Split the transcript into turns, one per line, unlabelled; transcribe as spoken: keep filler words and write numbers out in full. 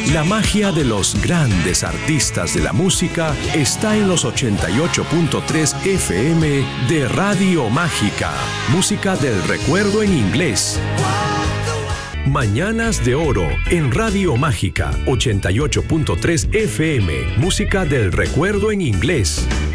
La magia de los grandes artistas de la música está en los ochenta y ocho punto tres F M de Radio Mágica. Música del recuerdo en inglés. Mañanas de Oro en Radio Mágica ochenta y ocho punto tres F M. Música del recuerdo en inglés.